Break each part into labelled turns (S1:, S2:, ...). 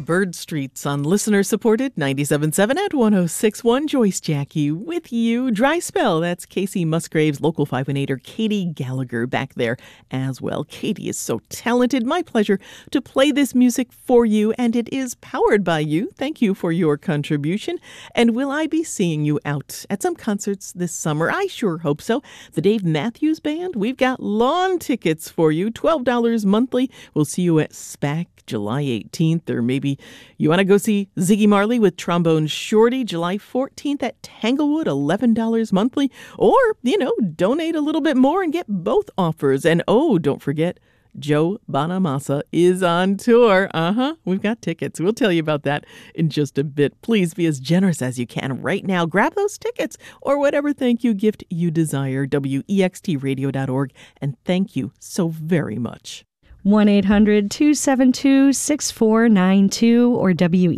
S1: Bird Streets on listener-supported 97.7 at 106.1. Joyce Jackie with you. Dry Spell, that's Casey Musgrave's Local 518er Katie Gallagher back there as well. Katie is so talented. My pleasure to play this music for you, and it is powered by you. Thank you for your contribution. And will I be seeing you out at some concerts this summer? I sure hope so. The Dave Matthews Band, we've got lawn tickets for you, $12 monthly. We'll see you at SPAC July 18th, or maybe you want to go see Ziggy Marley with Trombone Shorty July 14th at Tanglewood, $11 monthly, or, donate a little bit more and get both offers. And don't forget, Joe Bonamassa is on tour. We've got tickets. We'll tell you about that in just a bit. Please be as generous as you can right now. Grab those tickets or whatever thank you gift you desire. WEXTradio.org. And thank you so very much.
S2: 1-800-272-6492 or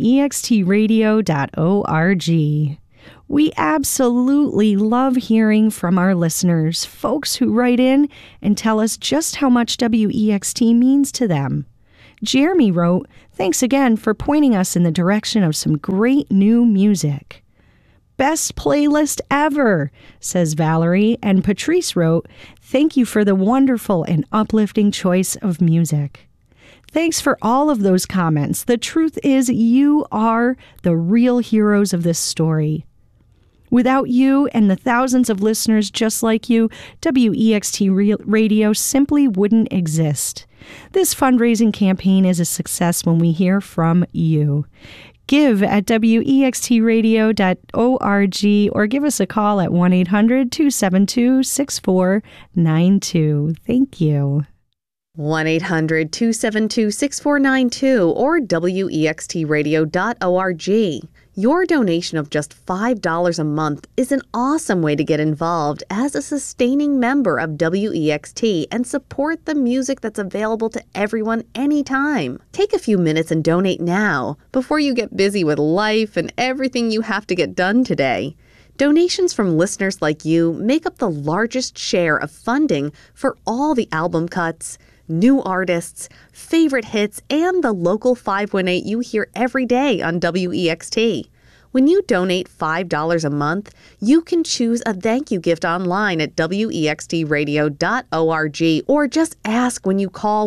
S2: WEXTradio.org. We absolutely love hearing from our listeners, folks who write in and tell us just how much WEXT means to them. Jeremy wrote, "Thanks again for pointing us in the direction of some great new music." Best playlist ever, says Valerie, and Patrice wrote, "Thank you for the wonderful and uplifting choice of music." Thanks for all of those comments. The truth is, you are the real heroes of this story. Without you and the thousands of listeners just like you, WEXT Radio simply wouldn't exist. This fundraising campaign is a success when we hear from you. Give at WEXTradio.org or give us a call at 1-800-272-6492. Thank you.
S3: 1-800-272-6492 or WEXTradio.org. Your donation of just $5 a month is an awesome way to get involved as a sustaining member of WEXT and support the music that's available to everyone anytime. Take a few minutes and donate now before you get busy with life and everything you have to get done today. Donations from listeners like you make up the largest share of funding for all the album cuts, new artists, favorite hits, and the local 518 you hear every day on WEXT. When you donate $5 a month, you can choose a thank you gift online at WEXTradio.org or just ask when you call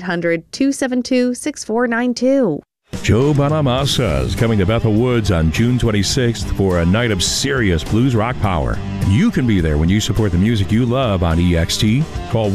S3: 1-800-272-6492.
S4: Joe Bonamassa is coming to Bethel Woods on June 26th for a night of serious blues rock power. You can be there when you support the music you love on EXT. Call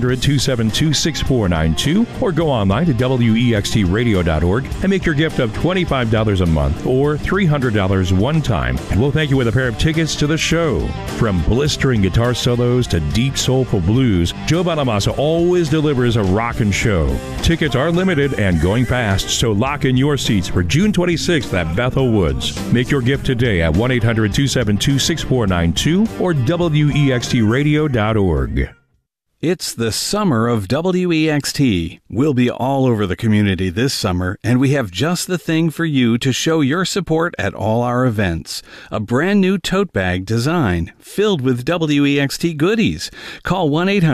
S4: 1-800-272-6492 or go online to WEXTradio.org and make your gift of $25 a month or $300 one time. And we'll thank you with a pair of tickets to the show. From blistering guitar solos to deep soulful blues, Joe Bonamassa always delivers a rockin' show. Tickets are limited and going fast, so lock in your seats for June 26th at Bethel Woods. Make your gift today at 1-800-272-6492 or WEXTradio.org.
S5: It's the summer of WEXT. We'll be all over the community this summer, and we have just the thing for you to show your support at all our events. A brand new tote bag design filled with WEXT goodies. Call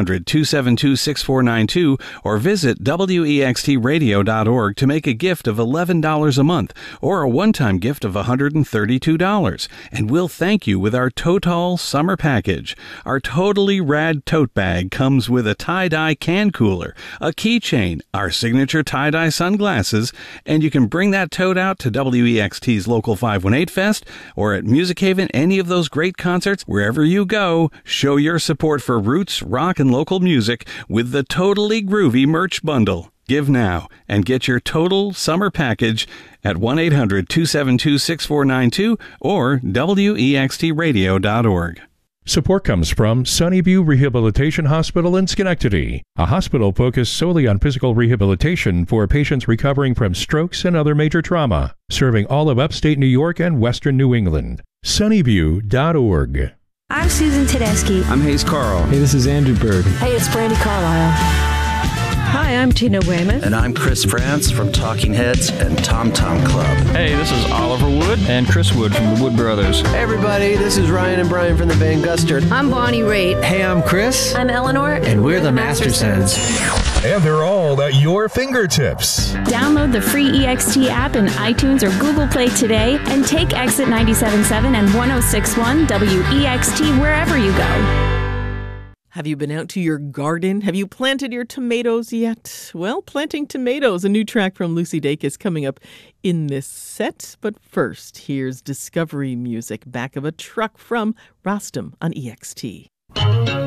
S5: 1-800-272-6492 or visit WEXTradio.org to make a gift of $11 a month or a one-time gift of $132. And we'll thank you with our Total Summer Package. Our totally rad tote bag comes with a tie-dye can cooler, a keychain, our signature tie-dye sunglasses, and you can bring that tote out to WEXT's local 518 Fest or at Music Haven, any of those great concerts. Wherever you go, show your support for roots, rock, and local music with the Totally Groovy merch bundle. Give now and get your total summer package at 1-800-272-6492 or WEXTradio.org.
S4: Support comes from Sunnyview Rehabilitation Hospital in Schenectady, a hospital focused solely on physical rehabilitation for patients recovering from strokes and other major trauma, serving all of upstate New York and western New England. Sunnyview.org.
S6: I'm Susan Tedeschi.
S7: I'm Hayes Carl.
S8: Hey, this is Andrew Bird.
S9: Hey, it's Brandy Carlisle.
S10: Hi, I'm Tina Weymouth.
S11: And I'm Chris France from Talking Heads and Tom Tom Club.
S12: Hey, this is Oliver Wood and Chris Wood from the Wood Brothers.
S13: Hey, everybody, this is Ryan and Brian from the Van Gustard.
S14: I'm Bonnie Raitt.
S15: Hey, I'm Chris.
S14: I'm Eleanor.
S15: And we're the Mastersons.
S7: And they're all at your fingertips.
S8: Download the free EXT app in iTunes or Google Play today and take Exit 97.7 and 106.1 WEXT wherever you go.
S1: Have you been out to your garden? Have you planted your tomatoes yet? Well, Planting Tomatoes, a new track from Lucy Dacus coming up in this set. But first, here's Discovery Music, Back of a Truck from Rostam on EXT.